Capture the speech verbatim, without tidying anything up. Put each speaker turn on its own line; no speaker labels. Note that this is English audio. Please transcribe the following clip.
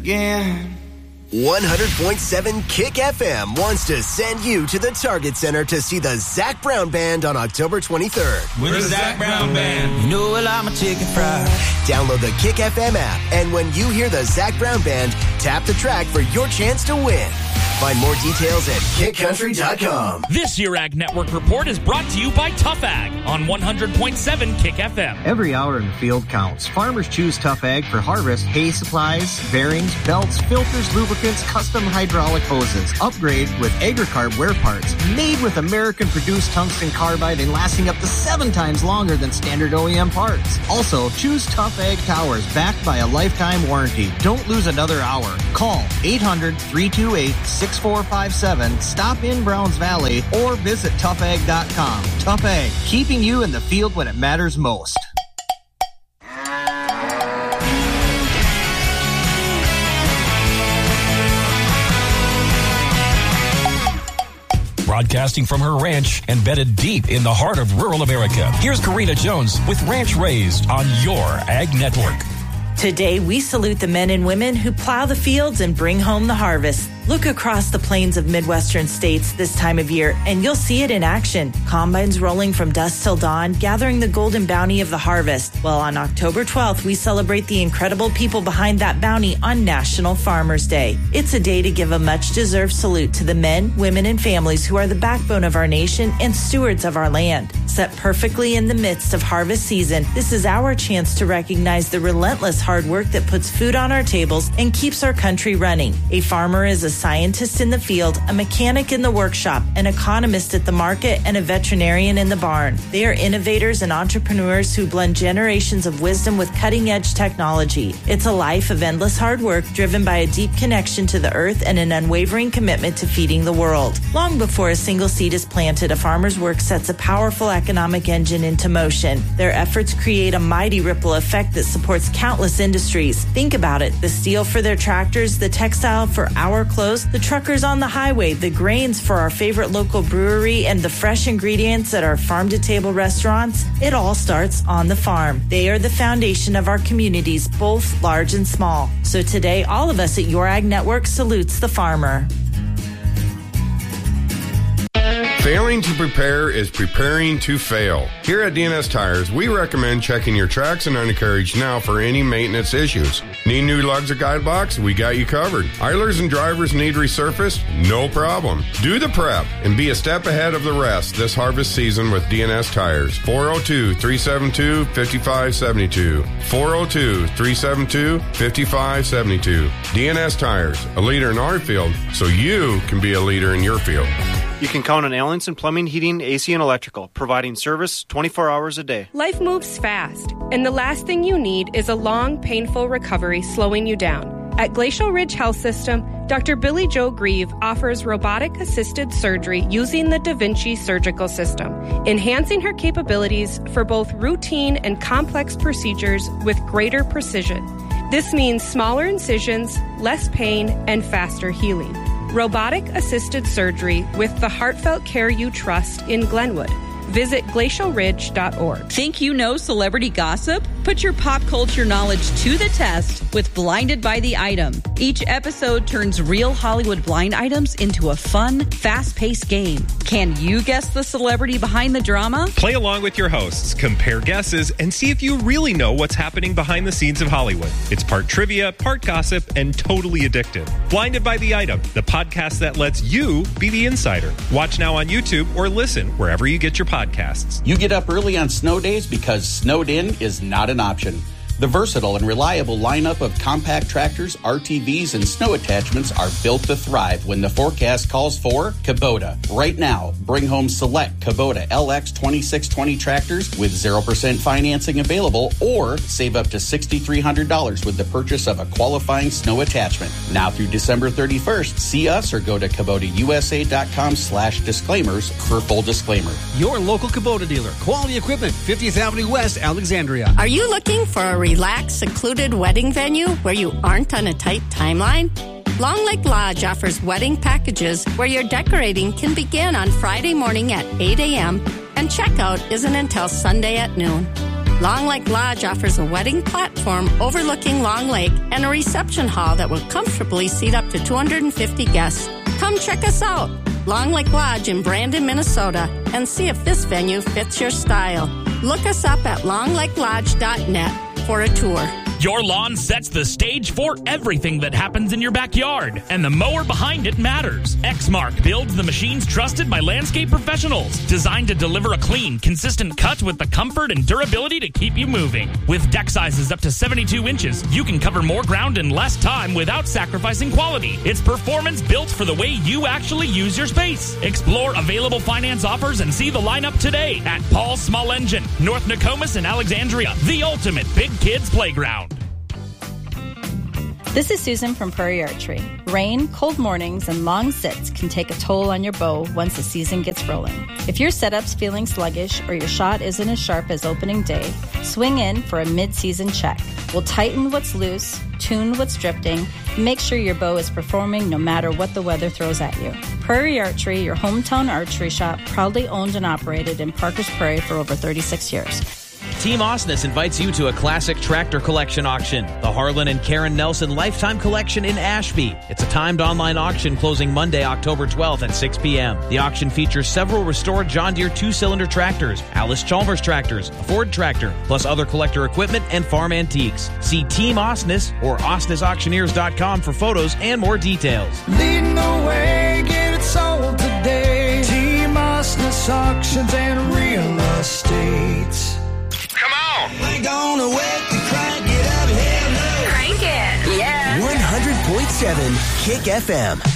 again.
one hundred point seven Kick F M wants to send you to the Target Center to see the Zac Brown Band on October twenty-third.
With the Zac Brown Band. You know well, I'm a chicken fried.
Download the Kick F M app, and when you hear the Zac Brown Band, tap the track for your chance to win. Find more details at kick country dot com.
This year Ag Network Report is brought to you by Tough Ag on one hundred point seven Kick F M.
Every hour in the field counts. Farmers choose Tough Ag for harvest, hay supplies, bearings, belts, filters, lubricants, custom hydraulic hoses. Upgrade with AgriCarb wear parts made with American-produced tungsten carbide and lasting up to seven times longer than standard O E M parts. Also, choose Tough Ag towers backed by a lifetime warranty. Don't lose another hour. Call eight hundred, three two eight, six four five seven, stop in Browns Valley, or visit tough ag dot com. Tough Ag, keeping you in the field when it matters most.
Broadcasting from her ranch, embedded deep in the heart of rural America. Here's Karina Jones with Ranch Raised on your Ag Network.
Today, we salute the men and women who plow the fields and bring home the harvest. Look across the plains of Midwestern states this time of year, and you'll see it in action. Combines rolling from dusk till dawn, gathering the golden bounty of the harvest. Well, on October twelfth, we celebrate the incredible people behind that bounty on National Farmers Day. It's a day to give a much-deserved salute to the men, women, and families who are the backbone of our nation and stewards of our land. Set perfectly in the midst of harvest season, this is our chance to recognize the relentless hard work that puts food on our tables and keeps our country running. A farmer is a scientist in the field, a mechanic in the workshop, an economist at the market, and a veterinarian in the barn. They are innovators and entrepreneurs who blend generations of wisdom with cutting-edge technology. It's a life of endless hard work driven by a deep connection to the earth and an unwavering commitment to feeding the world. Long before a single seed is planted, a farmer's work sets a powerful economic engine into motion. Their efforts create a mighty ripple effect that supports countless industries. Think about it. The steel for their tractors, the textile for our clothes, the truckers on the highway, the grains for our favorite local brewery, and the fresh ingredients at our farm-to-table restaurants. It all starts on the farm. They are the foundation of our communities, both large and small. So today, all of us at Your Ag Network salutes the farmer.
Failing to prepare is preparing to fail. Here at D N S Tires, we recommend checking your tracks and undercarriage now for any maintenance issues. Need new lugs or guide blocks? We got you covered. Idlers and drivers need resurfaced? No problem. Do the prep and be a step ahead of the rest this harvest season with D N S Tires. four oh two, three seven two, five five seven two. four oh two, three seven two, five five seven two. D N S Tires, a leader in our field, so you can be a leader in your field.
You can count on Allenson Plumbing, Heating, A C, and Electrical, providing service twenty-four hours a day.
Life moves fast, and the last thing you need is a long, painful recovery slowing you down. At Glacial Ridge Health System, Doctor Billy Joe Grieve offers robotic-assisted surgery using the Da Vinci surgical system, enhancing her capabilities for both routine and complex procedures with greater precision. This means smaller incisions, less pain, and faster healing. Robotic-assisted surgery with the heartfelt care you trust in Glenwood. Visit glacial ridge dot org.
Think you know celebrity gossip? Put your pop culture knowledge to the test with Blinded by the Item. Each episode turns real Hollywood blind items into a fun, fast-paced game. Can you guess the celebrity behind the drama?
Play along with your hosts, compare guesses, and see if you really know what's happening behind the scenes of Hollywood. It's part trivia, part gossip, and totally addictive. Blinded by the Item, the podcast that lets you be the insider. Watch now on YouTube or listen wherever you get your podcasts.
You get up early on snow days because snowed in is not an option. The versatile and reliable lineup of compact tractors, R T Vs, and snow attachments are built to thrive when the forecast calls for Kubota. Right now, bring home select Kubota L X twenty-six twenty tractors with zero percent financing available, or save up to six thousand three hundred dollars with the purchase of a qualifying snow attachment. Now through December thirty-first, see us or go to Kubota U S A dot com slash disclaimers for full disclaimer.
Your local Kubota dealer. Quality equipment, fiftieth Avenue West, Alexandria.
Are you looking for a relaxed, secluded wedding venue where you aren't on a tight timeline? Long Lake Lodge offers wedding packages where your decorating can begin on Friday morning at eight a.m. and checkout isn't until Sunday at noon. Long Lake Lodge offers a wedding platform overlooking Long Lake and a reception hall that will comfortably seat up to two hundred fifty guests. Come check us out, Long Lake Lodge in Brandon, Minnesota, and see if this venue fits your style. Look us up at long lake lodge dot net for a tour.
Your lawn sets the stage for everything that happens in your backyard, and the mower behind it matters. Exmark builds the machines trusted by landscape professionals, designed to deliver a clean, consistent cut with the comfort and durability to keep you moving. With deck sizes up to seventy-two inches, you can cover more ground in less time without sacrificing quality. It's performance built for the way you actually use your space. Explore available finance offers and see the lineup today at Paul Small Engine, North Nokomis and Alexandria, the ultimate big kids playground.
This is Susan from Prairie Archery. Rain, cold mornings, and long sits can take a toll on your bow once the season gets rolling. If your setup's feeling sluggish or your shot isn't as sharp as opening day, swing in for a mid-season check. We'll tighten what's loose, tune what's drifting, and make sure your bow is performing no matter what the weather throws at you. Prairie Archery, your hometown archery shop, proudly owned and operated in Parkers Prairie for over thirty-six years.
Team Osnes invites you to a classic tractor collection auction, the Harlan and Karen Nelson Lifetime Collection in Ashby. It's a timed online auction closing Monday, October twelfth at six p.m. The auction features several restored John Deere two-cylinder tractors, Alice Chalmers tractors, a Ford tractor, plus other collector equipment and farm antiques. See Team Osnes or osnes auctioneers dot com for photos and more details.
Leading the way, get it sold today. Team Osnes Auctions and Real Estate.
Come on!
We're gonna wake the crank it up, hell no!
Crank it! Yeah! one hundred point seven Kick F M.